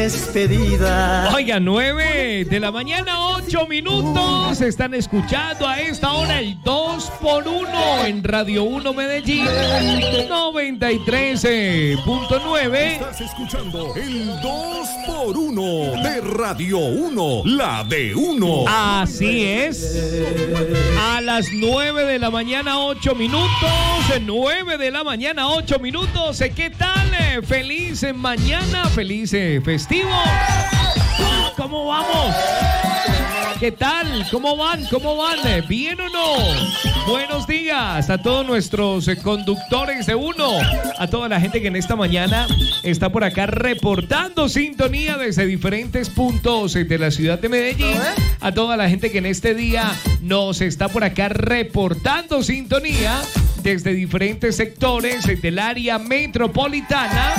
despedida. Oiga, 9 de la mañana, 8 minutos. Están escuchando a esta hora el 2x1 en Radio 1 Medellín 93.9. Estás escuchando el 2x1 de Radio 1, la de 1. Así es. A las 9 de la mañana, 8 minutos. 9 de la mañana, 8 minutos. ¿Qué tal? Feliz mañana, feliz festivo. ¿Cómo vamos? ¿Qué tal? ¿Cómo van? ¿Cómo van? ¿Bien o no? Buenos días a todos nuestros conductores de uno, a toda la gente que en esta mañana está por acá reportando sintonía desde diferentes puntos de la ciudad de Medellín, a toda la gente que en este día nos está por acá reportando sintonía desde diferentes sectores del área metropolitana.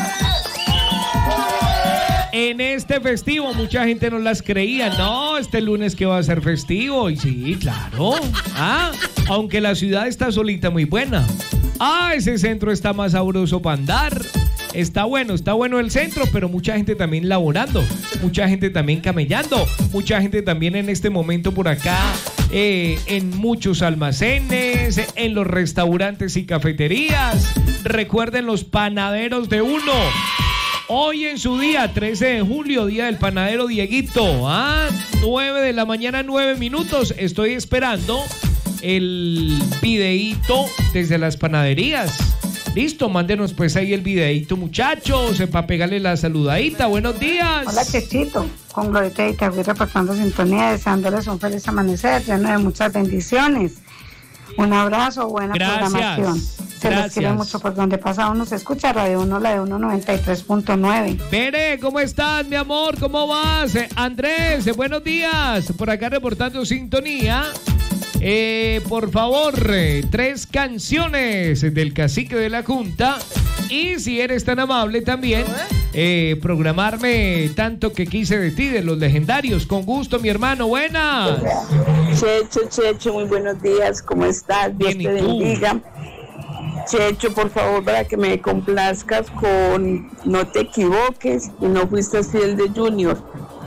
En este festivo, mucha gente no las creía. No, este lunes que va a ser festivo. Y sí, claro. Aunque la ciudad está solita, muy buena. Ese centro está más sabroso para andar. Está bueno el centro, pero mucha gente también laborando, mucha gente también camellando, mucha gente también en este momento por acá, en muchos almacenes, en los restaurantes y cafeterías. Recuerden los panaderos de uno. Hoy en su día, 13 de julio, día del panadero Dieguito. 9 de la mañana, 9 minutos. Estoy esperando el videíto desde las panaderías. Listo, mándenos pues ahí el videíto, muchachos, para pegarle la saludadita. Buenos días. Hola, Chechito. Con Glorita y te voy reportando sintonía, deseándoles un feliz amanecer, lleno de muchas bendiciones. Un abrazo, buena programación. Se les quiere mucho por donde pasa uno. Se escucha Radio 1, la de 193.9. Pere, ¿cómo estás, mi amor? ¿Cómo vas? Andrés, buenos días. Por acá reportando sintonía. Por favor, 3 canciones del Cacique de la Junta. Y si eres tan amable también, programarme Tanto que quise de ti, de los legendarios. Con gusto, mi hermano. Buenas. Checho, muy buenos días. ¿Cómo estás? Dios te bendiga. Checho, por favor, para que me complazcas con No te equivoques y No fuiste fiel de Junior.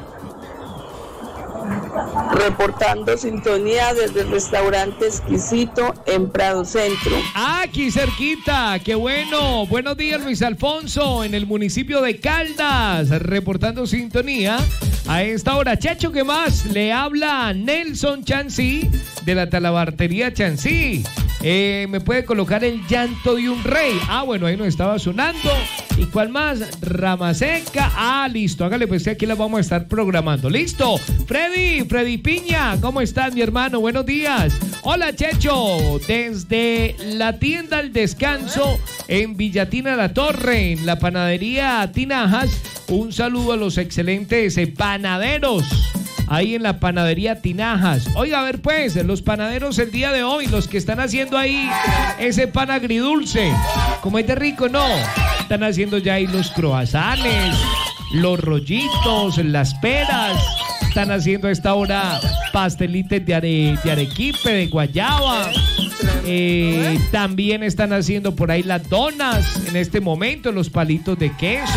Reportando sintonía desde el restaurante Exquisito en Prado Centro. Aquí cerquita, qué bueno. Buenos días, Luis Alfonso, en el municipio de Caldas, reportando sintonía a esta hora. Checho, ¿qué más? Le habla Nelson Chancy de la Talabartería Chancy. ¿Me puede colocar El llanto de un rey? Bueno, ahí nos estaba sonando. ¿Y cuál más? Ramaseca. Listo, hágale pues que aquí la vamos a estar programando. ¿Listo? Freddy Piña, ¿cómo estás, mi hermano? Buenos días. Hola, Checho, desde la tienda El Descanso en Villatina La Torre, en la panadería Tinajas. Un saludo a los excelentes panaderos ahí en la panadería Tinajas. Oiga, a ver pues, los panaderos el día de hoy, los que están haciendo ahí ese pan agridulce, como es de rico, ¿no? Están haciendo ya ahí los croissants, los rollitos, las peras. Están haciendo a esta hora pastelitos de arequipe, de guayaba. También están haciendo por ahí las donas en este momento, los palitos de queso.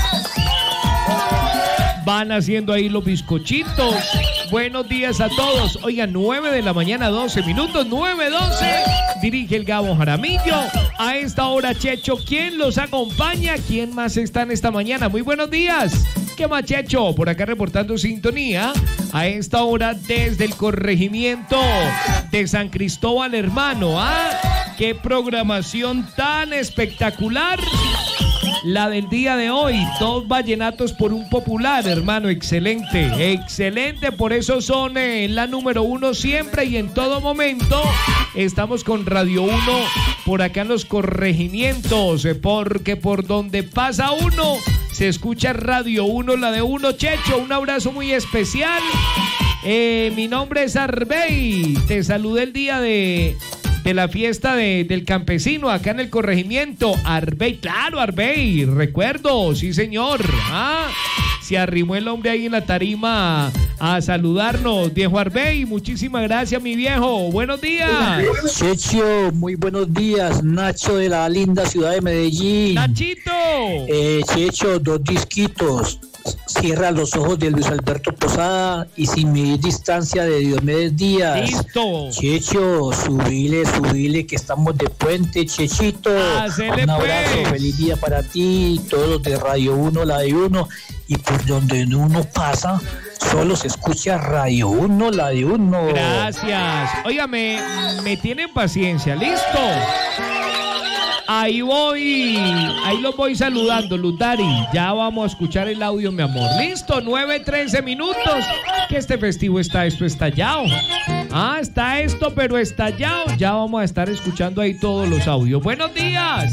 Van haciendo ahí los bizcochitos. Buenos días a todos. Oigan, 9 de la mañana, 12 minutos, 9:12. Dirige el Gabo Jaramillo. A esta hora, Checho, ¿quién los acompaña? ¿Quién más está en esta mañana? Muy buenos días. ¿Qué más, Checho? Por acá reportando sintonía. A esta hora desde el corregimiento de San Cristóbal, hermano. ¡Qué programación tan espectacular! La del día de hoy, 2 vallenatos por un popular, hermano, excelente, excelente, por eso son la número 1 siempre y en todo momento. Estamos con Radio 1 por acá en los corregimientos, porque por donde pasa uno, se escucha Radio 1, la de 1, Checho, un abrazo muy especial. Mi nombre es Arbey, te saludé el día de la fiesta del campesino acá en el corregimiento. Arbey, claro, Arbey, recuerdo, sí señor. Se arrimó el hombre ahí en la tarima a saludarnos, viejo Arbey. Muchísimas gracias, mi viejo. Buenos días. Checho, muy buenos días. Nacho de la linda ciudad de Medellín. Nachito. Checho, 2 disquitos. Cierra los ojos de Luis Alberto Posada y sin medir distancia de Diomedes Díaz. Listo. Checho, subile, que estamos de puente, Chechito. Hacele un abrazo, pues. Feliz día para ti, todos de Radio 1, la de 1. Y por donde uno pasa, solo se escucha Radio 1, la de 1. Gracias. Oiga, me tienen paciencia. Listo. Ahí los voy saludando, Lutari. Ya vamos a escuchar el audio, mi amor. Listo, 9:13 minutos. Que este festivo está estallado. Está esto, pero estallado. Ya vamos a estar escuchando ahí todos los audios. Buenos días.